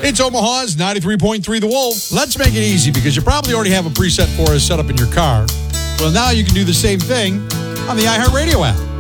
It's Omaha's 93.3 The Wolf. Let's make it easy because you probably already have a preset for us set up in your car. Well, now you can do the same thing on the iHeartRadio app.